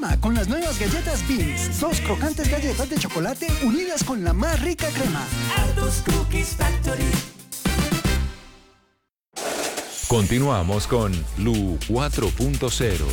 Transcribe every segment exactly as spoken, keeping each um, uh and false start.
Con las nuevas galletas Beans, dos crocantes galletas de chocolate unidas con la más rica crema. Aldos Cookies Factory. Continuamos con Lu cuatro punto cero.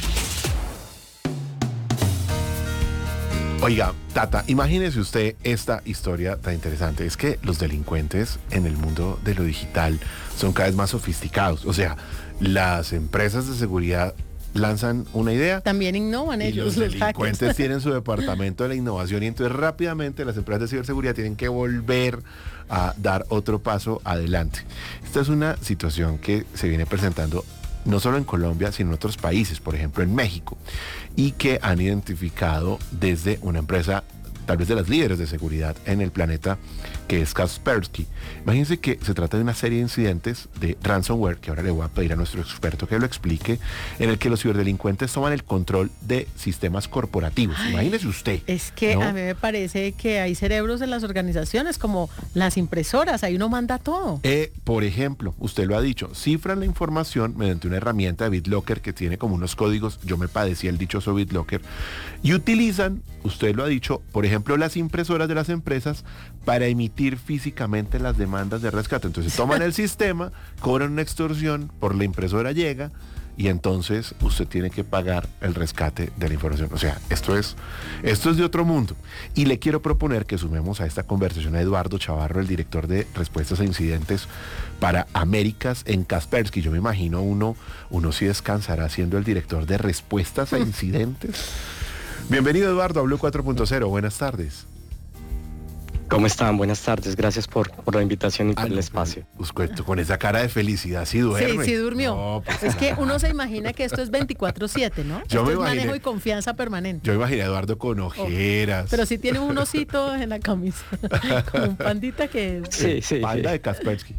Oiga, Tata, imagínese usted esta historia tan interesante. Es que los delincuentes en el mundo de lo digital son cada vez más sofisticados. O sea, las empresas de seguridad lanzan una idea. También innovan y ellos, los los delincuentes hackers. tienen su departamento de la innovación y entonces rápidamente las empresas de ciberseguridad tienen que volver a dar otro paso adelante. Esta es una situación que se viene presentando no solo en Colombia, sino en otros países, por ejemplo en México, y que han identificado desde una empresa, tal vez de las líderes de seguridad en el planeta, que es Kaspersky. Imagínense que se trata de una serie de incidentes de ransomware, que ahora le voy a pedir a nuestro experto que lo explique, en el que los ciberdelincuentes toman el control de sistemas corporativos. Ay, imagínese usted. Es que ¿no? a mí me parece que hay cerebros en las organizaciones, como las impresoras, ahí uno manda todo. Eh, por ejemplo, usted lo ha dicho, cifran la información mediante una herramienta de BitLocker que tiene como unos códigos, yo me padecí el dichoso BitLocker, y utilizan, usted lo ha dicho, por ejemplo, las impresoras de las empresas para emitir físicamente las demandas de rescate. Entonces toman el sistema, cobran una extorsión, por la impresora llega y entonces usted tiene que pagar el rescate de la información. O sea, esto es, esto es de otro mundo. Y le quiero proponer que sumemos a esta conversación a Eduardo Chavarro, el director de respuestas a incidentes para Américas en Kaspersky. Yo me imagino uno, uno sí descansará siendo el director de respuestas a incidentes. Bienvenido, Eduardo, a Blue cuatro punto cero. Buenas tardes. ¿Cómo están? Buenas tardes. Gracias por, por la invitación y por Ah, el no, espacio. Pues, con esa cara de felicidad, sí duerme. Sí, sí durmió. No, pues, es que uno se imagina que esto es veinticuatro siete, ¿no? Yo esto me es imaginé- manejo y confianza permanente. Yo imaginé a Eduardo con ojeras. Pero sí tiene un osito en la camisa, como un pandita que... Sí, sí. Panda sí. de Kaspersky.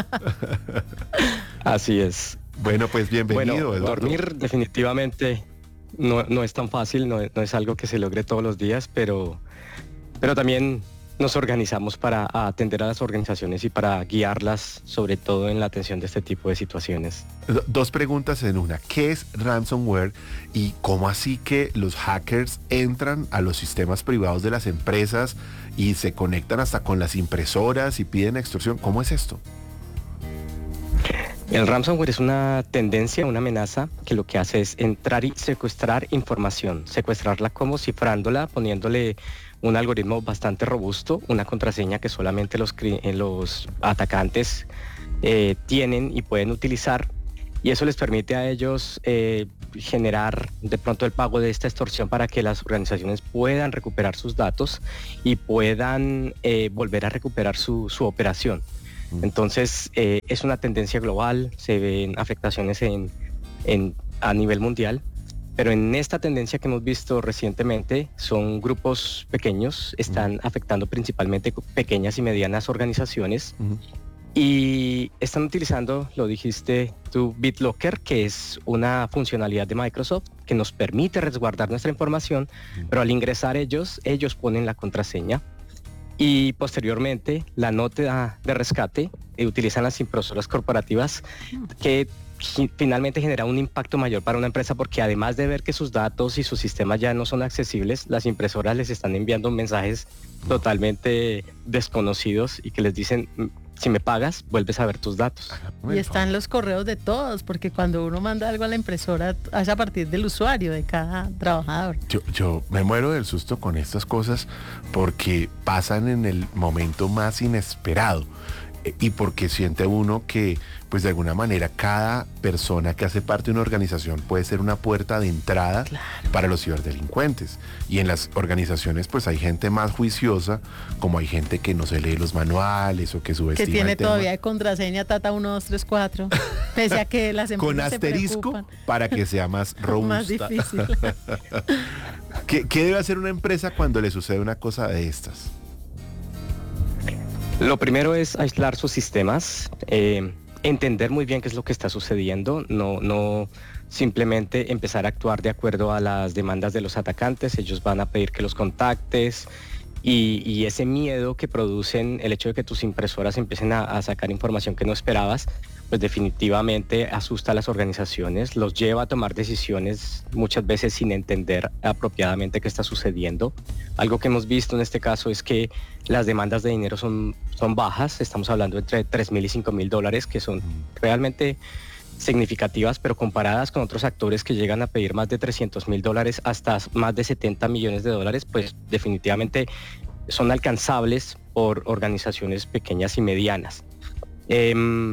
Así es. Bueno, pues bienvenido, Bueno, Eduardo. dormir definitivamente no, no es tan fácil, no, no es algo que se logre todos los días, pero, pero también nos organizamos para atender a las organizaciones y para guiarlas, sobre todo en la atención de este tipo de situaciones. Do- Dos preguntas en una. ¿Qué es ransomware y cómo así que los hackers entran a los sistemas privados de las empresas y se conectan hasta con las impresoras y piden extorsión? ¿Cómo es esto? El ransomware es una tendencia, una amenaza que lo que hace es entrar y secuestrar información, secuestrarla como cifrándola, poniéndole un algoritmo bastante robusto, una contraseña que solamente los, cri- eh, los atacantes eh, tienen y pueden utilizar, y eso les permite a ellos eh, generar de pronto el pago de esta extorsión para que las organizaciones puedan recuperar sus datos y puedan eh, volver a recuperar su, su operación. Entonces eh, es una tendencia global, se ven afectaciones en, en, a nivel mundial, pero en esta tendencia que hemos visto recientemente son grupos pequeños, están afectando principalmente pequeñas y medianas organizaciones. Uh-huh. Y están utilizando, lo dijiste tú, BitLocker, que es una funcionalidad de Microsoft que nos permite resguardar nuestra información, uh-huh. pero al ingresar ellos, ellos ponen la contraseña. Y posteriormente la nota de rescate eh, utilizan las impresoras corporativas, que gi- finalmente genera un impacto mayor para una empresa, porque además de ver que sus datos y sus sistemas ya no son accesibles, las impresoras les están enviando mensajes totalmente desconocidos y que les dicen: si me pagas, vuelves a ver tus datos. Y están los correos de todos, porque cuando uno manda algo a la impresora, hace a partir del usuario, de cada trabajador. Yo, yo me muero del susto con estas cosas porque pasan en el momento más inesperado eh, y porque siente uno que, pues de alguna manera, cada persona que hace parte de una organización puede ser una puerta de entrada Claro. para los ciberdelincuentes. Y en las organizaciones, pues hay gente más juiciosa, como hay gente que no se lee los manuales o que subestima Que tiene el tema. todavía de contraseña Tata uno, dos, tres, cuatro, pese a que las empresas Con se asterisco preocupan. para que sea más robusta. Más difícil. ¿Qué, ¿Qué debe hacer una empresa cuando le sucede una cosa de estas? Lo primero es aislar sus sistemas, eh, entender muy bien qué es lo que está sucediendo, no, no simplemente empezar a actuar de acuerdo a las demandas de los atacantes. Ellos van a pedir que los contactes y, y ese miedo que producen el hecho de que tus impresoras empiecen a, a sacar información que no esperabas, pues definitivamente asusta a las organizaciones, los lleva a tomar decisiones muchas veces sin entender apropiadamente qué está sucediendo. Algo que hemos visto en este caso es que las demandas de dinero son, son bajas, estamos hablando entre tres mil y cinco mil dólares, que son realmente significativas, pero comparadas con otros actores que llegan a pedir más de trescientos mil dólares hasta más de setenta millones de dólares, pues definitivamente son alcanzables por organizaciones pequeñas y medianas. Eh,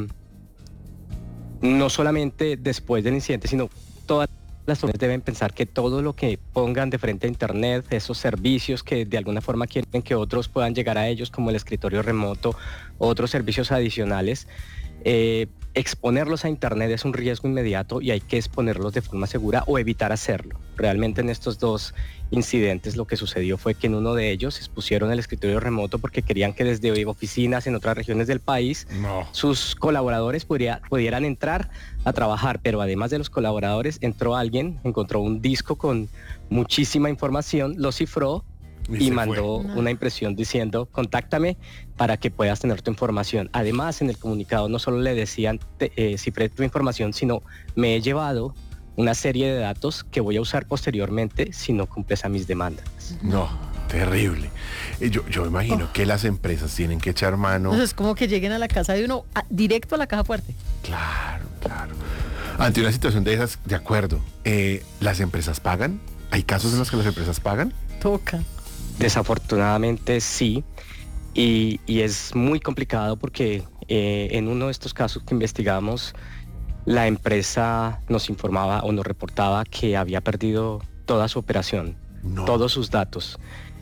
no solamente después del incidente, sino todas las personas deben pensar que todo lo que pongan de frente a Internet, esos servicios que de alguna forma quieren que otros puedan llegar a ellos, como el escritorio remoto, otros servicios adicionales, eh, exponerlos a Internet es un riesgo inmediato y hay que exponerlos de forma segura o evitar hacerlo. Realmente en estos dos incidentes lo que sucedió fue que en uno de ellos expusieron el escritorio remoto porque querían que desde oficinas en otras regiones del país No. sus colaboradores pudiera, pudieran entrar a trabajar, pero además de los colaboradores entró alguien, encontró un disco con muchísima información, lo cifró y, Y se mandó fue. una impresión diciendo contáctame para que puedas tener tu información. Además, en el comunicado no solo le decían te, eh, cifré tu información, sino me he llevado una serie de datos que voy a usar posteriormente si no cumples a mis demandas. No, terrible. Eh, Yo, yo imagino que las empresas tienen que echar mano. Entonces es como que lleguen a la casa de uno, a- directo a la caja fuerte. Claro, claro. Ante una situación de esas, de acuerdo, eh, ¿las empresas pagan? ¿Hay casos en los que las empresas pagan? Toca. Desafortunadamente sí, y, y es muy complicado porque eh, en uno de estos casos que investigamos, la empresa nos informaba o nos reportaba que había perdido toda su operación, No. todos sus datos.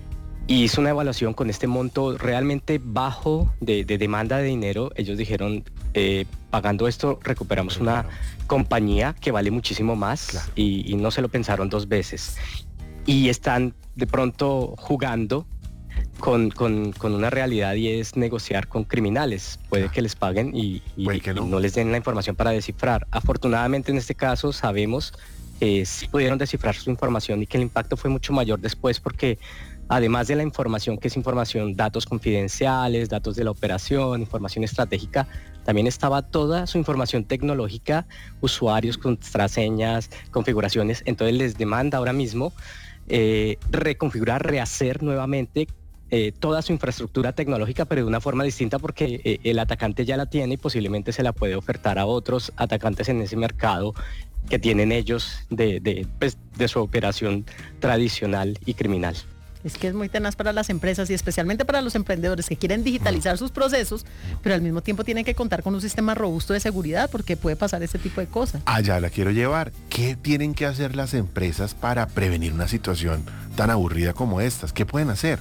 Y hizo una evaluación con este monto realmente bajo de, de demanda de dinero. Ellos dijeron, eh, pagando esto recuperamos una compañía que vale muchísimo más. Claro. y, y no se lo pensaron dos veces. Y están de pronto jugando con, con, con una realidad y es negociar con criminales. Puede que les paguen y, y- Puede que no. y no les den la información para descifrar. Afortunadamente en este caso sabemos que sí pudieron descifrar su información y que el impacto fue mucho mayor después porque además de la información que es información, datos confidenciales, datos de la operación, información estratégica, también estaba toda su información tecnológica, usuarios, contraseñas, configuraciones. Entonces les demanda ahora mismo eh, reconfigurar, rehacer nuevamente eh, toda su infraestructura tecnológica, pero de una forma distinta porque eh, el atacante ya la tiene y posiblemente se la puede ofertar a otros atacantes en ese mercado que tienen ellos de, de, pues, de su operación tradicional y criminal. Es que es muy tenaz para las empresas y especialmente para los emprendedores que quieren digitalizar sus procesos, pero al mismo tiempo tienen que contar con un sistema robusto de seguridad porque puede pasar ese tipo de cosas. Allá la quiero llevar. ¿Qué tienen que hacer las empresas para prevenir una situación tan aburrida como estas? ¿Qué pueden hacer?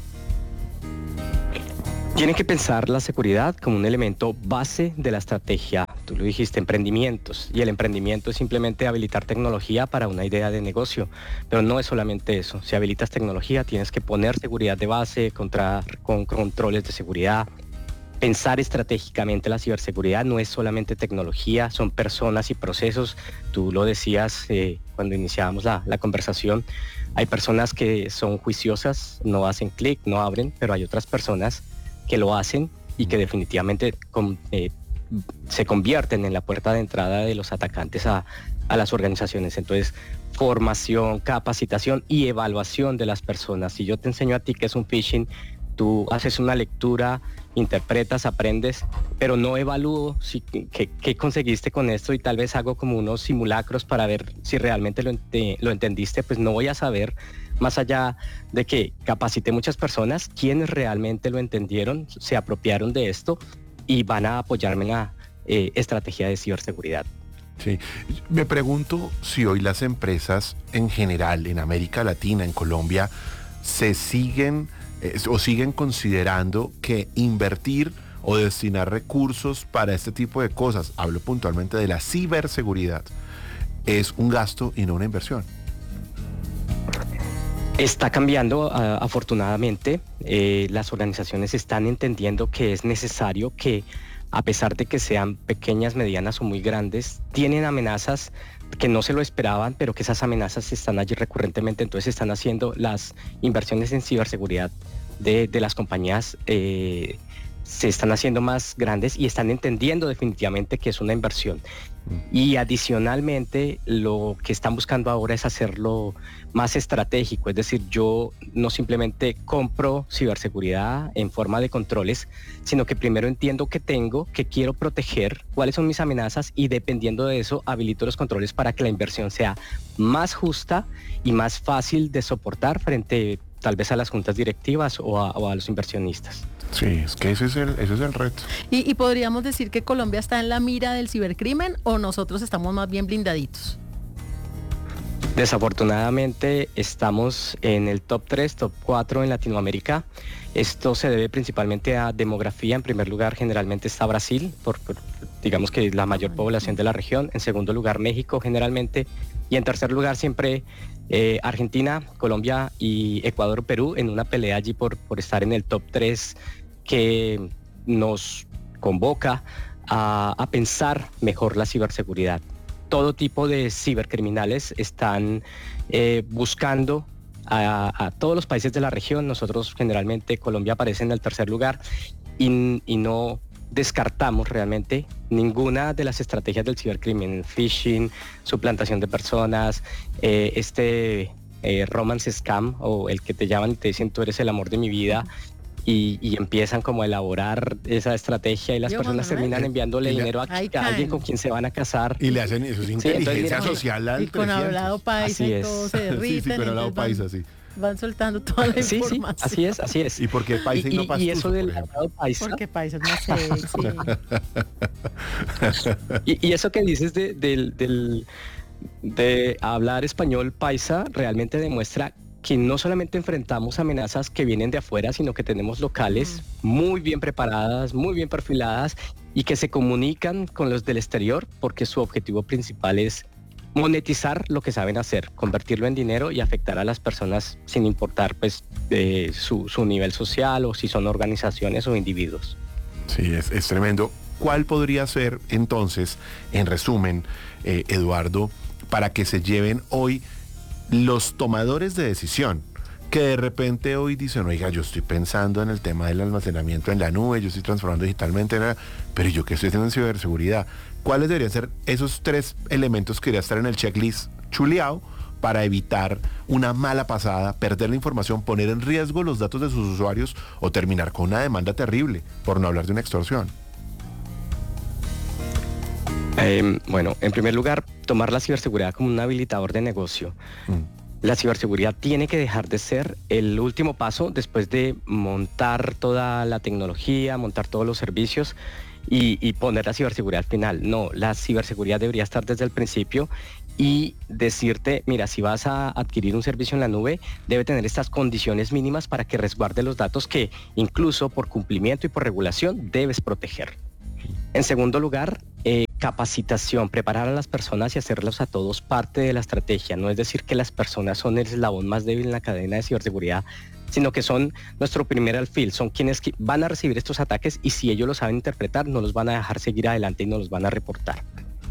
Tienen que pensar la seguridad como un elemento base de la estrategia. Tú lo dijiste, emprendimientos. Y el emprendimiento es simplemente habilitar tecnología para una idea de negocio. Pero no es solamente eso. Si habilitas tecnología, tienes que poner seguridad de base, contra, con controles de seguridad. Pensar estratégicamente la ciberseguridad no es solamente tecnología, son personas y procesos. Tú lo decías eh, cuando iniciábamos la, la conversación. Hay personas que son juiciosas, no hacen clic, no abren, pero hay otras personas que lo hacen y que definitivamente con, eh, se convierten en la puerta de entrada de los atacantes a, a las organizaciones. Entonces, formación, capacitación y evaluación de las personas. Si yo te enseño a ti qué es un phishing, tú haces una lectura, interpretas, aprendes, pero no evalúo si, qué, qué conseguiste con esto y tal vez hago como unos simulacros para ver si realmente lo, ente, lo entendiste, pues no voy a saber, más allá de que capacité muchas personas, quienes realmente lo entendieron, se apropiaron de esto y van a apoyarme en la eh, estrategia de ciberseguridad. Sí. Me pregunto si hoy las empresas en general, en América Latina, en Colombia, se siguen eh, o siguen considerando que invertir o destinar recursos para este tipo de cosas, hablo puntualmente de la ciberseguridad, es un gasto y no una inversión. Está cambiando, uh, afortunadamente. Eh, las organizaciones están entendiendo que es necesario que, a pesar de que sean pequeñas, medianas o muy grandes, tienen amenazas que no se lo esperaban, pero que esas amenazas están allí recurrentemente. Entonces están haciendo las inversiones en ciberseguridad de, de las compañías eh, se están haciendo más grandes y están entendiendo definitivamente que es una inversión. Y adicionalmente lo que están buscando ahora es hacerlo más estratégico, es decir, yo no simplemente compro ciberseguridad en forma de controles, sino que primero entiendo qué tengo, qué quiero proteger, cuáles son mis amenazas y dependiendo de eso habilito los controles para que la inversión sea más justa y más fácil de soportar frente tal vez a las juntas directivas o a, o a los inversionistas. Sí, es que ese es el, ese es el reto. ¿Y, y podríamos decir que Colombia está en la mira del cibercrimen o nosotros estamos más bien blindaditos? Desafortunadamente estamos en el top tres, top cuatro en Latinoamérica. Esto se debe principalmente a demografía. En primer lugar, generalmente está Brasil, por, por digamos que es la mayor población de la región. En segundo lugar, México generalmente. Y en tercer lugar, siempre eh, Argentina, Colombia y Ecuador, Perú, en una pelea allí por, por estar en el top tres que nos convoca a, a pensar mejor la ciberseguridad. Todo tipo de cibercriminales están eh, buscando a, a todos los países de la región. Nosotros generalmente, Colombia aparece en el tercer lugar y, y no descartamos realmente ninguna de las estrategias del cibercrimen, phishing, suplantación de personas, eh, este eh, romance scam o el que te llaman y te dicen tú eres el amor de mi vida. Y, y empiezan como a elaborar esa estrategia y las Yo, personas Manuel. terminan enviándole Y le- dinero a, Ahí a alguien caen. con quien se van a casar. Y le hacen eso, es inteligencia entonces, mira, social al Y con trescientos. hablado paisa Así y es. todo se derriten. Sí, sí, con hablado entonces van- paisa, sí. Van soltando toda la Sí, sí, información. así es, así es. ¿Y por qué paisa y, y, no y pastuso, eso por del ejemplo? hablado paisa. Porque paisa es más sexy. Y, y eso que dices de, del- del- de hablar español paisa realmente demuestra que no solamente enfrentamos amenazas que vienen de afuera, sino que tenemos locales muy bien preparadas, muy bien perfiladas y que se comunican con los del exterior porque su objetivo principal es monetizar lo que saben hacer, convertirlo en dinero y afectar a las personas sin importar pues eh, su, su nivel social o si son organizaciones o individuos. Sí, es, es tremendo. ¿Cuál podría ser entonces, en resumen, eh, Eduardo, para que se lleven hoy los tomadores de decisión? Que de repente hoy dicen, oiga, yo estoy pensando en el tema del almacenamiento en la nube, yo estoy transformando digitalmente, en la- pero yo que estoy haciendo en ciberseguridad. ¿Cuáles deberían ser esos tres elementos que deberían estar en el checklist chuleado para evitar una mala pasada, perder la información, poner en riesgo los datos de sus usuarios o terminar con una demanda terrible, por no hablar de una extorsión? Eh, bueno, en primer lugar, tomar la ciberseguridad como un habilitador de negocio. Mm. La ciberseguridad tiene que dejar de ser el último paso después de montar toda la tecnología, montar todos los servicios y, y poner la ciberseguridad al final. No, la ciberseguridad debería estar desde el principio y decirte, mira, si vas a adquirir un servicio en la nube, debe tener estas condiciones mínimas para que resguarde los datos que incluso por cumplimiento y por regulación debes proteger. En segundo lugar, eh, capacitación, preparar a las personas y hacerlos a todos parte de la estrategia. No es decir que las personas son el eslabón más débil en la cadena de ciberseguridad, sino que son nuestro primer alfil, son quienes que van a recibir estos ataques y si ellos lo saben interpretar, no los van a dejar seguir adelante y no los van a reportar.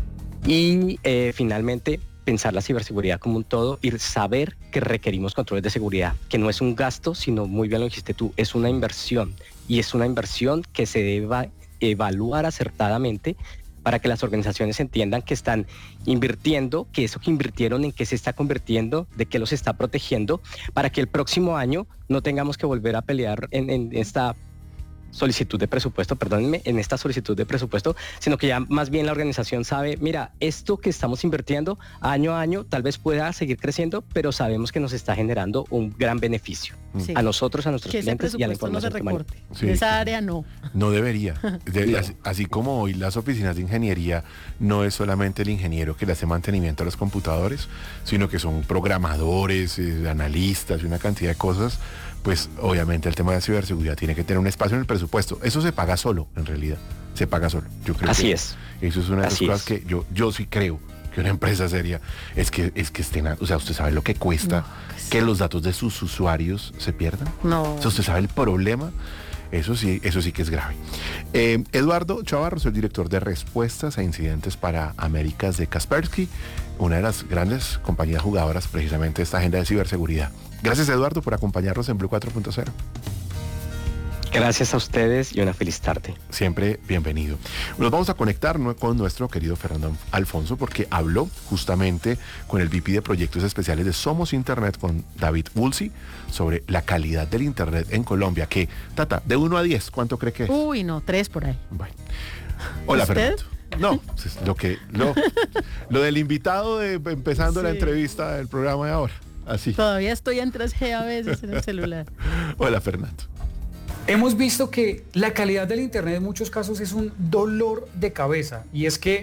Y eh, finalmente, pensar la ciberseguridad como un todo y saber que requerimos controles de seguridad, que no es un gasto, sino muy bien lo dijiste tú, es una inversión y es una inversión que se deba evaluar acertadamente para que las organizaciones entiendan que están invirtiendo, que eso que invirtieron en qué se está convirtiendo, de qué los está protegiendo, para que el próximo año no tengamos que volver a pelear en, en esta solicitud de presupuesto, perdónenme, en esta solicitud de presupuesto, sino que ya más bien la organización sabe, mira, esto que estamos invirtiendo año a año tal vez pueda seguir creciendo, pero sabemos que nos está generando un gran beneficio Sí. a nosotros, a nuestros Que ese clientes y a la presupuesto no se información que recorte. Sí. De esa área no. No debería. De- No. así, así como hoy las oficinas de ingeniería no es solamente el ingeniero que le hace mantenimiento a los computadores, sino que son programadores, eh, analistas y una cantidad de cosas, pues obviamente el tema de ciberseguridad tiene que tener un espacio en el presupuesto. Eso se paga solo, en realidad. Se paga solo. Yo creo Así que es. Eso es una de las Así cosas es. que yo, yo sí creo que una empresa seria es que es que estén, a- o sea, usted sabe lo que cuesta No, pues que los datos de sus usuarios se pierdan. No. O sea, usted sabe el problema. Eso sí, eso sí que es grave. Eh, Eduardo Chavarros, el director de respuestas a incidentes para Américas de Kaspersky, una de las grandes compañías jugadoras precisamente de esta agenda de ciberseguridad. Gracias, Eduardo, por acompañarnos en Blue cuatro punto cero. Gracias a ustedes y una feliz tarde. Siempre bienvenido. Nos vamos a conectar con nuestro querido Fernando Alfonso porque habló justamente con el V P de Proyectos Especiales de Somos Internet, con David Woolsey, sobre la calidad del Internet en Colombia. Que, Tata, de uno a diez, ¿cuánto cree que es? Uy, no, tres por ahí. Bueno. Hola, ¿Usted? Fernando. No, lo que lo, lo del invitado de empezando sí. la entrevista del programa de ahora. Así. Todavía estoy en tres G a veces en el celular. Hola, Fernando. Hemos visto que la calidad del Internet en muchos casos es un dolor de cabeza, y es que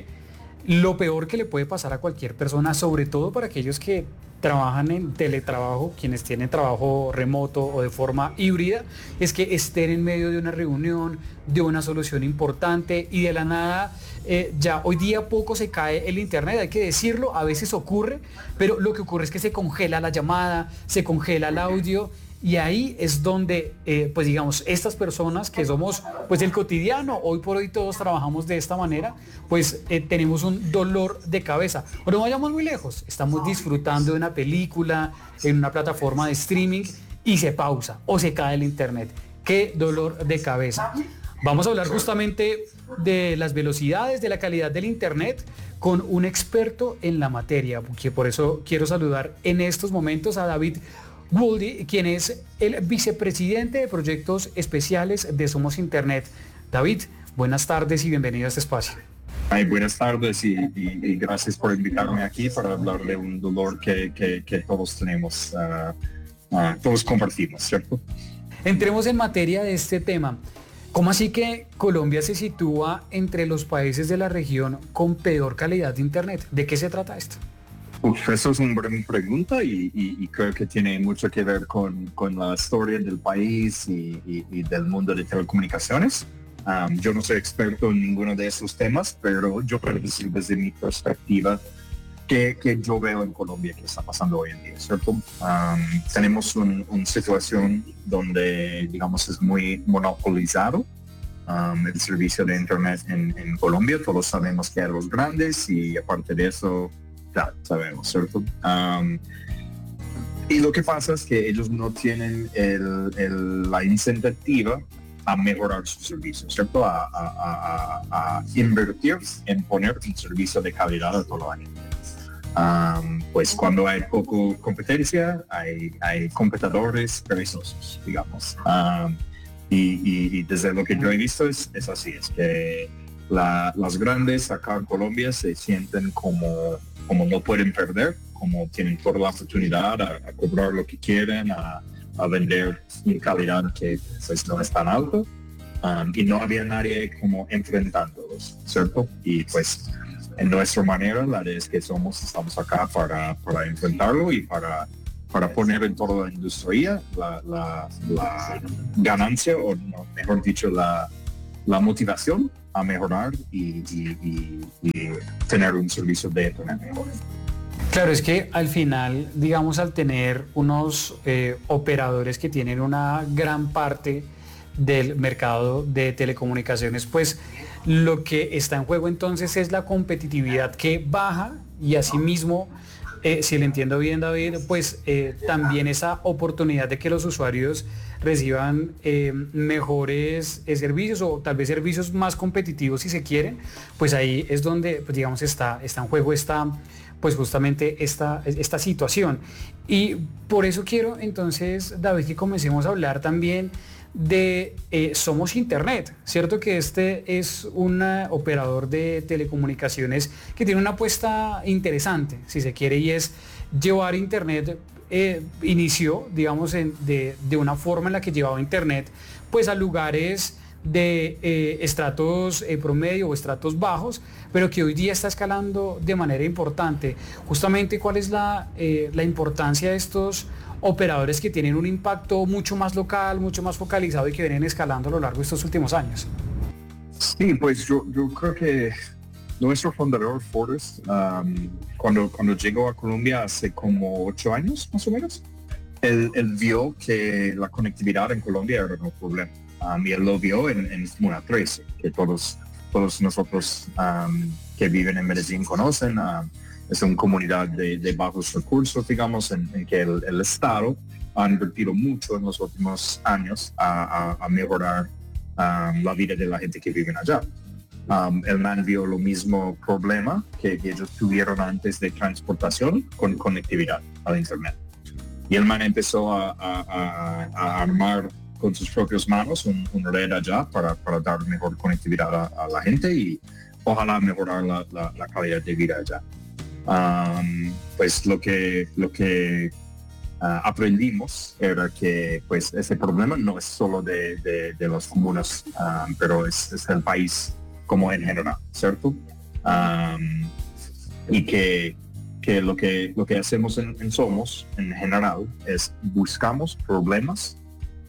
lo peor que le puede pasar a cualquier persona, sobre todo para aquellos que trabajan en teletrabajo, quienes tienen trabajo remoto o de forma híbrida, es que estén en medio de una reunión, de una solución importante y de la nada, eh, ya hoy día poco se cae el Internet, hay que decirlo, a veces ocurre, pero lo que ocurre es que se congela la llamada, se congela el audio. Y ahí es donde, eh, pues digamos, estas personas que somos pues el cotidiano, hoy por hoy todos trabajamos de esta manera, pues eh, tenemos un dolor de cabeza. O no vayamos muy lejos, estamos disfrutando de una película en una plataforma de streaming y se pausa o se cae el Internet. ¡Qué dolor de cabeza! Vamos a hablar justamente de las velocidades, de la calidad del Internet, con un experto en la materia, que por eso quiero saludar en estos momentos a David Woolsey, quien es el vicepresidente de Proyectos Especiales de Somos Internet. David, buenas tardes y bienvenido a este espacio. Ay, buenas tardes y, y, y gracias por invitarme aquí para hablar de un dolor que, que, que todos tenemos, uh, uh, todos compartimos, ¿cierto? Entremos en materia de este tema. ¿Cómo así que Colombia se sitúa entre los países de la región con peor calidad de Internet? ¿De qué se trata esto? Uf, eso es una buena pregunta y, y, y creo que tiene mucho que ver con, con la historia del país y, y, y del mundo de telecomunicaciones. Um, yo no soy experto en ninguno de esos temas, pero yo puedo decir desde mi perspectiva que, que yo veo en Colombia que está pasando hoy en día, ¿cierto? Um, tenemos una un situación donde, digamos, es muy monopolizado um, el servicio de Internet en, en Colombia. Todos sabemos que hay los grandes y aparte de eso, ya sabemos, ¿cierto? Um, y lo que pasa es que ellos no tienen el, el, la incentiva a mejorar su servicio, ¿cierto? A, a, a, a invertir en poner un servicio de calidad a toda la gente. Um, pues cuando hay poco competencia, hay, hay competidores perezosos, digamos. Um, y, y, y desde lo que yo he visto es, es así, es que la, las grandes acá en Colombia se sienten como como no pueden perder, como tienen toda la oportunidad a, a cobrar lo que quieren, a, a vender en calidad que pues, no es tan alto, um, y no había nadie como enfrentándolos, ¿cierto? Y pues en nuestra manera, la de es que somos, estamos acá para, para enfrentarlo y para, para poner en toda la industria la, la, la ganancia, o no, mejor dicho, la, la motivación a mejorar y, y, y, y tener un servicio de Internet mejor. Claro, es que al final, digamos, al tener unos eh, operadores que tienen una gran parte del mercado de telecomunicaciones, pues lo que está en juego entonces es la competitividad que baja y asimismo, eh, si le entiendo bien, David, pues eh, también esa oportunidad de que los usuarios reciban eh, mejores eh, servicios o tal vez servicios más competitivos si se quieren, pues ahí es donde, pues, digamos, está, está en juego esta, pues justamente esta, esta situación. Y por eso quiero entonces, David, que comencemos a hablar también de eh, Somos Internet, ¿cierto? Que este es un operador de telecomunicaciones que tiene una apuesta interesante, si se quiere, y es llevar Internet. Eh, inició, digamos, en, de, de una forma en la que llevaba Internet pues a lugares de eh, estratos eh, promedio o estratos bajos, pero que hoy día está escalando de manera importante. Justamente, ¿cuál es la, eh, la importancia de estos operadores que tienen un impacto mucho más local, mucho más focalizado y que vienen escalando a lo largo de estos últimos años? Sí, pues yo, yo creo que nuestro fundador, Forrest, um, cuando, cuando llegó a Colombia hace como ocho años, más o menos, él, él vio que la conectividad en Colombia era un problema. Um, y él lo vio en, en Comuna trece, que todos, todos nosotros um, que viven en Medellín conocen. Um, es una comunidad de, de bajos recursos, digamos, en, en que el, el Estado ha invertido mucho en los últimos años a, a, a mejorar um, la vida de la gente que vive allá. Um, el man vio lo mismo problema que, que ellos tuvieron antes de transportación con conectividad al internet. Y el man empezó a, a, a, a armar con sus propias manos un, un red allá para, para dar mejor conectividad a, a la gente y ojalá mejorar la, la, la calidad de vida allá. Um, pues lo que, lo que uh, aprendimos era que pues ese problema no es solo de, de, de los comunas, um, pero es, es el país como en general, ¿cierto? Um, y que, que, lo que lo que hacemos en, en Somos, en general, es buscamos problemas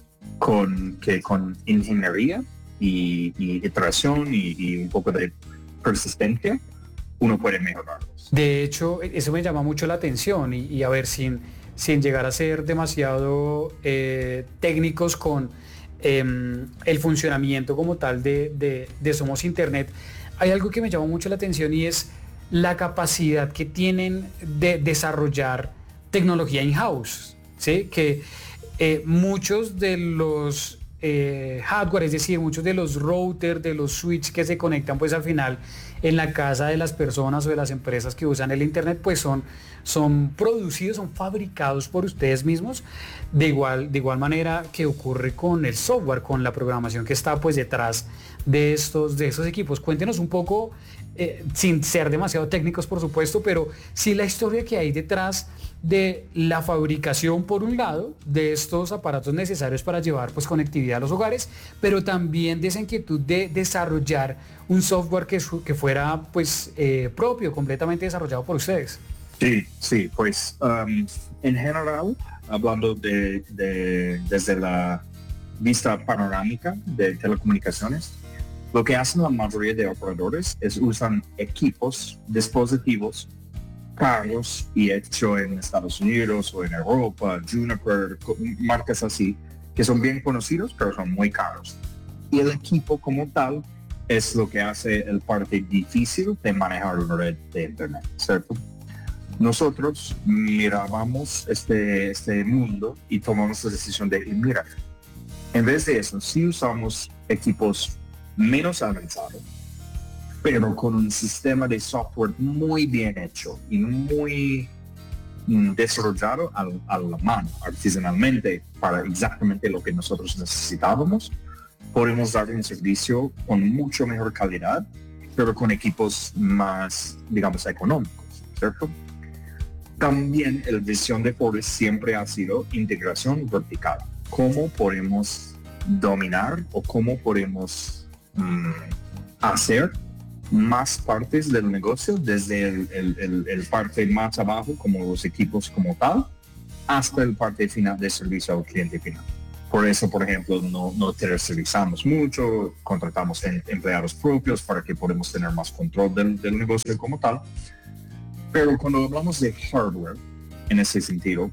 con, que con ingeniería y, y iteración y, y un poco de persistencia, uno puede mejorarlos. De hecho, eso me llama mucho la atención y, y a ver, sin, sin llegar a ser demasiado eh, técnicos con eh, el funcionamiento como tal de, de, de Somos Internet, hay algo que me llama mucho la atención y es la capacidad que tienen de desarrollar tecnología in-house, ¿sí? Que eh, muchos de los eh, hardware, es decir, muchos de los routers, de los switches que se conectan pues al final en la casa de las personas o de las empresas que usan el internet, pues son, son producidos, son fabricados por ustedes mismos, de igual, de igual manera que ocurre con el software, con la programación que está pues detrás de estos, de estos equipos. Cuéntenos un poco, eh, sin ser demasiado técnicos por supuesto, pero sí la historia que hay detrás de la fabricación por un lado de estos aparatos necesarios para llevar pues conectividad a los hogares, pero también de esa inquietud de desarrollar un software que, que fuera pues eh, propio, completamente desarrollado por ustedes. Sí, sí, pues um, en general, hablando de, de desde la vista panorámica de telecomunicaciones, lo que hacen la mayoría de operadores es usan equipos, dispositivos caros y hecho en Estados Unidos o en Europa, Juniper, marcas así, que son bien conocidos pero son muy caros. Y el equipo como tal es lo que hace el parte difícil de manejar una red de internet, ¿cierto? Nosotros mirábamos este, este mundo y tomamos la decisión de, mira, en vez de eso, si usamos equipos menos avanzados, pero con un sistema de software muy bien hecho y muy mm, desarrollado al, a la mano, artesanalmente, para exactamente lo que nosotros necesitábamos, podemos dar un servicio con mucho mejor calidad, pero con equipos más, digamos, económicos, ¿cierto? También el visión de Fortis siempre ha sido integración vertical. ¿Cómo podemos dominar o cómo podemos mm, hacer más partes del negocio, desde el, el, el, el parte más abajo, como los equipos como tal, hasta el parte final de servicio al cliente final? Por eso, por ejemplo, no, no tercerizamos mucho, contratamos en, empleados propios para que podamos tener más control del, del negocio como tal. Pero cuando hablamos de hardware, en ese sentido,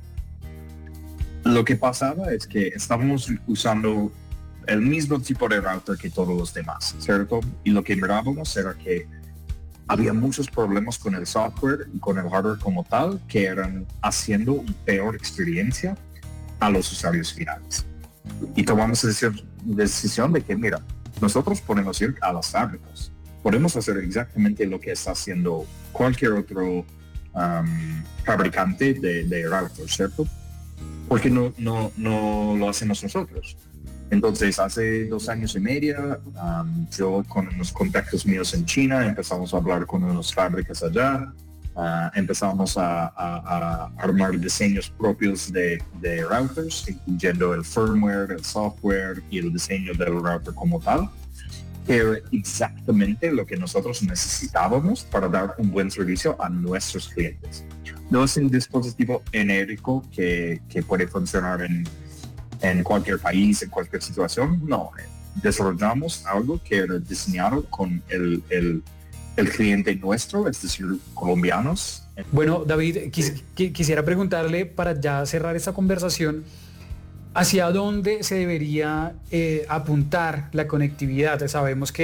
lo que pasaba es que estábamos usando el mismo tipo de router que todos los demás, ¿cierto? Y lo que mirábamos era que había muchos problemas con el software y con el hardware como tal, que eran haciendo una peor experiencia a los usuarios finales. Y tomamos la decisión de que, mira, nosotros podemos ir a las fábricas, podemos hacer exactamente lo que está haciendo cualquier otro um, fabricante de, de router, ¿cierto? Porque no, no, no lo hacemos nosotros. Entonces, hace dos años y medio, um, yo con unos contactos míos en China empezamos a hablar con unas fábricas allá, uh, empezamos a, a, a armar diseños propios de, de routers, incluyendo el firmware, el software y el diseño del router como tal, que era exactamente lo que nosotros necesitábamos para dar un buen servicio a nuestros clientes. No es un dispositivo genérico que, que puede funcionar en en cualquier país, en cualquier situación. No, desarrollamos algo que era diseñado con el, el, el cliente nuestro, es decir, colombianos. Bueno, David, quis, quisiera preguntarle, para ya cerrar esta conversación, ¿hacia dónde se debería eh, apuntar la conectividad? Sabemos que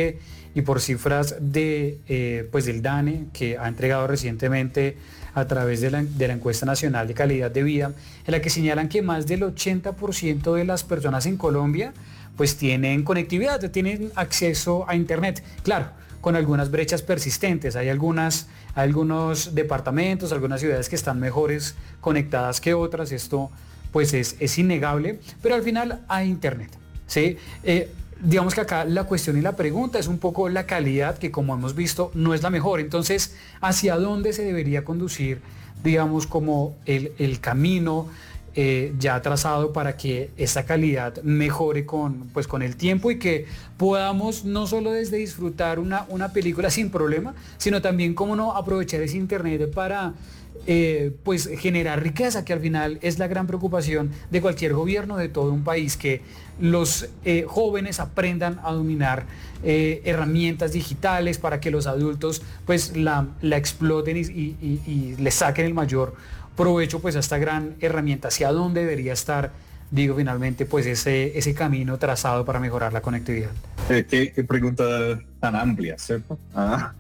y por cifras de, eh, pues del DANE, que ha entregado recientemente a través de la, de la encuesta nacional de calidad de vida, en la que señalan que más del ochenta por ciento de las personas en Colombia pues tienen conectividad, tienen acceso a internet. Claro, con algunas brechas persistentes. Hay algunas, algunos departamentos, algunas ciudades que están mejores conectadas que otras. Esto pues es, es innegable, pero al final hay internet, ¿sí? Eh, digamos que acá la cuestión y la pregunta es un poco la calidad, que como hemos visto no es la mejor. Entonces, ¿hacia dónde se debería conducir, digamos, como el, el camino eh, ya trazado para que esa calidad mejore con, pues, con el tiempo y que podamos no solo desde disfrutar una, una película sin problema, sino también cómo no aprovechar ese internet para Eh, pues generar riqueza, que al final es la gran preocupación de cualquier gobierno de todo un país, que los eh, jóvenes aprendan a dominar eh, herramientas digitales para que los adultos pues la, la exploten y, y, y, y le saquen el mayor provecho pues a esta gran herramienta. ¿Hacia dónde debería estar, digo, finalmente pues ese, ese camino trazado para mejorar la conectividad? Eh, ¿Qué, qué pregunta tan amplia, ¿cierto? Ah,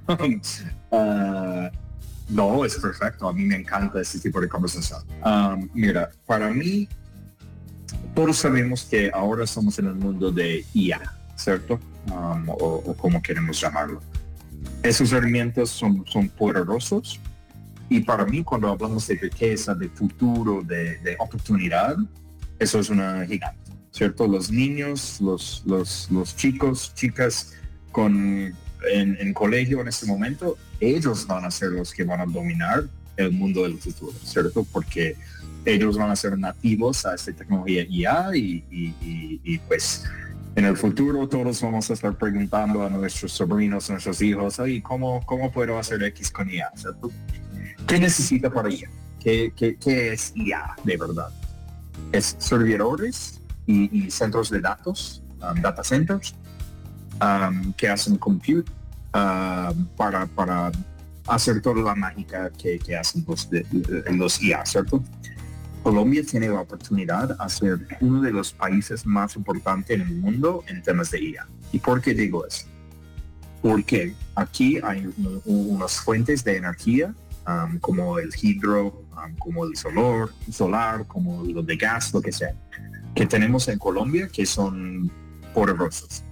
uh, No, es perfecto. A mí me encanta este tipo de conversación. Um, mira, para mí, todos sabemos que ahora estamos en el mundo de I A, ¿cierto? Um, o, o como queremos llamarlo. Esos herramientas son, son poderosos. Y para mí, cuando hablamos de riqueza, de futuro, de, de oportunidad, eso es una gigante, ¿cierto? Los niños, los, los, los chicos, chicas con... En, en colegio en este momento, ellos van a ser los que van a dominar el mundo del futuro, ¿cierto? Porque ellos van a ser nativos a esta tecnología I A y, y, y, y pues en el futuro todos vamos a estar preguntando a nuestros sobrinos, a nuestros hijos, ¿y cómo, cómo puedo hacer X con I A? ¿Cierto? ¿Qué necesita para I A? ¿Qué, qué, qué es I A de verdad? Es servidores y, y centros de datos, um, data centers, Um, que hacen compute uh, para, para hacer toda la mágica que, que hacen los, de, de, los I A, ¿cierto? Colombia tiene la oportunidad de ser uno de los países más importantes en el mundo en temas de I A. ¿Y por qué digo eso? Porque aquí hay un, unas fuentes de energía um, como el hidro, um, como el solar, solar, como lo de gas, lo que sea, que tenemos en Colombia que son poderosos.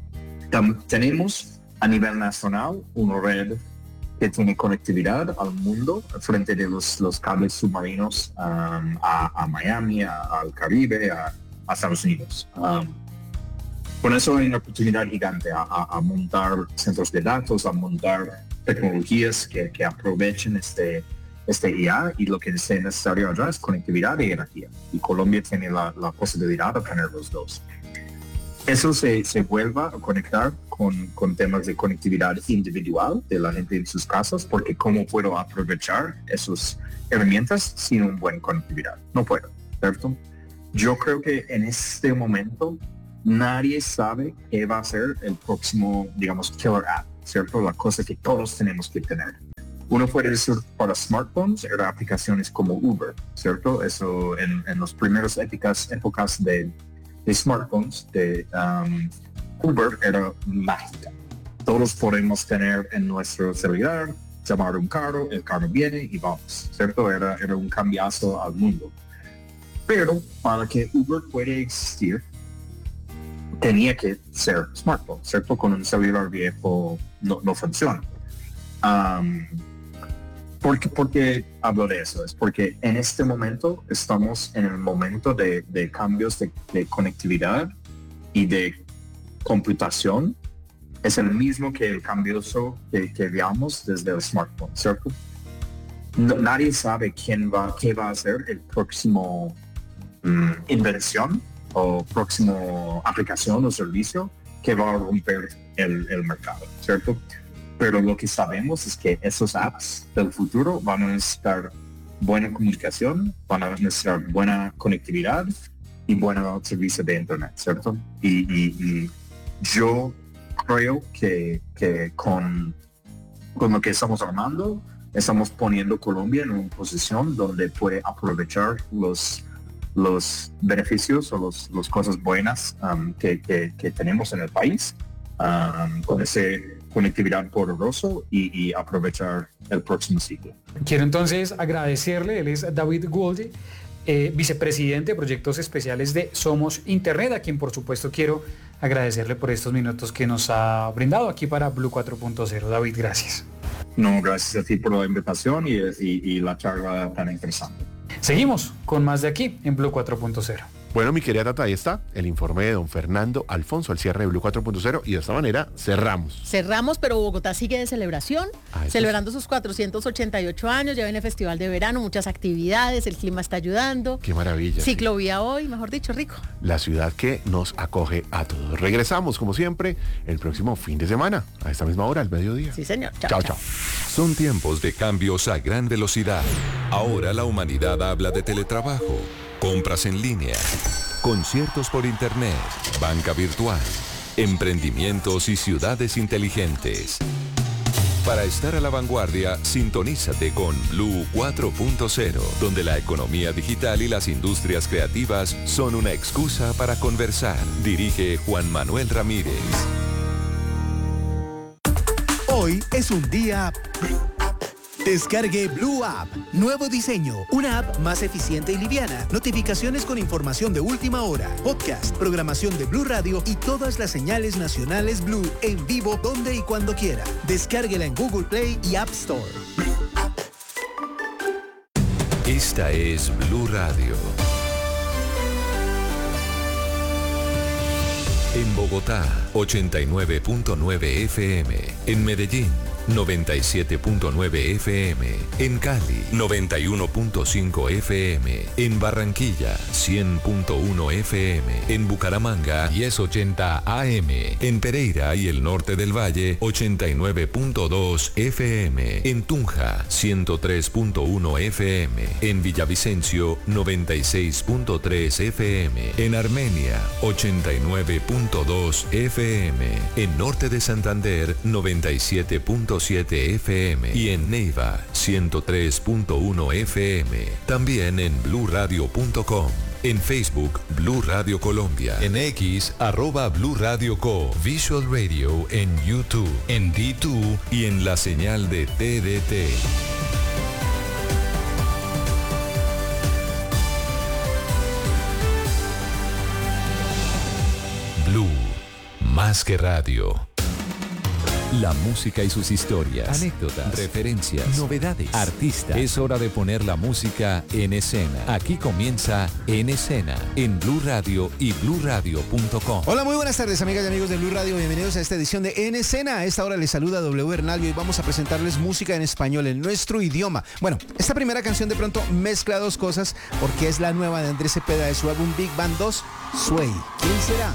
Tenemos a nivel nacional una red que tiene conectividad al mundo frente de los, los cables submarinos um, a, a Miami, a, al Caribe, a, a Estados Unidos. Um, con eso hay una oportunidad gigante a, a, a montar centros de datos, a montar tecnologías que, que aprovechen este, este I A, y lo que sea necesario allá es conectividad y energía. Y Colombia tiene la, la posibilidad de tener los dos. Eso se, se vuelva a conectar con, con temas de conectividad individual de la gente en sus casas, porque ¿cómo puedo aprovechar esas herramientas sin una buena conectividad? No puedo, ¿cierto? Yo creo que en este momento nadie sabe qué va a ser el próximo, digamos, killer app, ¿cierto? La cosa que todos tenemos que tener. Uno puede decir para smartphones, eran aplicaciones como Uber, ¿cierto? Eso en, en las primeras épocas, épocas de de smartphones, de um, Uber era mágica. Todos podemos tener en nuestro celular, llamar un carro, el carro viene y vamos, ¿cierto? Era, era un cambiazo al mundo. Pero para que Uber pueda existir, tenía que ser smartphone, ¿cierto? Con un celular viejo no, no funciona. Um, ¿Por qué, ¿Por qué hablo de eso? Es porque en este momento estamos en el momento de, de cambios de, de conectividad y de computación. Es el mismo que el cambio que, que veamos desde el smartphone, ¿cierto? No, nadie sabe quién va, qué va a ser el próximo um, invención o próximo aplicación o servicio que va a romper el, el mercado, ¿cierto? Pero lo que sabemos es que esos apps del futuro van a necesitar buena comunicación, van a necesitar buena conectividad y buen servicio de internet, ¿cierto? Y, y, y yo creo que, que con, con lo que estamos armando, estamos poniendo Colombia en una posición donde puede aprovechar los, los beneficios o las los cosas buenas um, que, que, que tenemos en el país um, con ese conectividad poderoso y, y aprovechar el próximo ciclo. Quiero entonces agradecerle, él es David Gould, eh, vicepresidente de proyectos especiales de Somos Internet, a quien por supuesto quiero agradecerle por estos minutos que nos ha brindado aquí para Blue cuatro punto cero. David, gracias. No, gracias a ti por la invitación y, y, y la charla tan interesante. Seguimos con más de aquí en Blue cuatro punto cero. Bueno, mi querida Tata, ahí está el informe de don Fernando Alfonso al cierre de Blue cuatro punto cero y de esta manera cerramos. Cerramos, pero Bogotá sigue de celebración, Ah, eso celebrando sus cuatrocientos ochenta y ocho años, ya viene festival de verano, muchas actividades, el clima está ayudando. Qué maravilla. sí. Ciclovía hoy, mejor dicho, rico. La ciudad que nos acoge a todos. Regresamos, como siempre, el próximo fin de semana, a esta misma hora, al mediodía. Sí, señor. Chao, chao. Son tiempos de cambios a gran velocidad. Ahora la humanidad habla de teletrabajo, compras en línea, conciertos por internet, banca virtual, emprendimientos y ciudades inteligentes. Para estar a la vanguardia, sintonízate con Blue cuatro punto cero, donde la economía digital y las industrias creativas son una excusa para conversar. Dirige Juan Manuel Ramírez. Hoy es un día... Descargue Blue App. Nuevo diseño. Una app más eficiente y liviana. Notificaciones con información de última hora. Podcast, programación de Blue Radio y todas las señales nacionales Blue en vivo donde y cuando quiera. Descárguela en Google Play y App Store. Esta es Blue Radio. En Bogotá, ochenta y nueve punto nueve F M. En Medellín, noventa y siete punto nueve F M. En Cali, noventa y uno punto cinco F M. En Barranquilla, cien punto uno F M. En Bucaramanga, diez ochenta A M. En Pereira y el norte del Valle, ochenta y nueve punto dos F M. En Tunja, ciento tres punto uno F M. En Villavicencio, noventa y seis punto tres F M. En Armenia, ochenta y nueve punto dos F M. En Norte de Santander, noventa y siete punto siete F M. Y en Neiva, ciento tres punto uno F M. También en blue radio punto com. En Facebook, Blue Radio Colombia. En X, arroba Blue Radio Co. Visual Radio en YouTube, en D dos y en la señal de T D T. Blue, más que radio. La música y sus historias, anécdotas, referencias, novedades, artistas. Es hora de poner la música en escena. Aquí comienza En Escena, en Blue Radio y blue radio punto com. Hola, muy buenas tardes, amigas y amigos de Blue Radio. Bienvenidos a esta edición de En Escena. A esta hora les saluda W Bernal y hoy vamos a presentarles música en español, en nuestro idioma. Bueno, esta primera canción de pronto mezcla dos cosas porque es la nueva de Andrés Cepeda de su álbum Big Band dos, Sway. ¿Quién será?